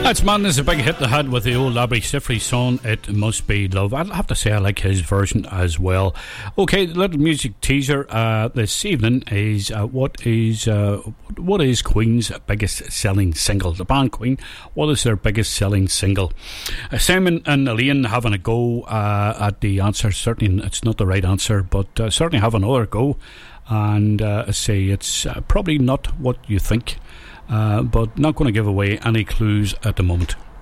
That's Madness, a big hit they had with the old Labrie Siffrey song, It Must Be Love. I'd have to say I like his version as well. Okay, the little music teaser this evening is what is Queen's biggest selling single? The band Queen, what is their biggest selling single? Simon and Elaine having a go at the answer. Certainly it's not the right answer, but certainly have another go. And say it's probably not what you think. But not going to give away any clues at the moment.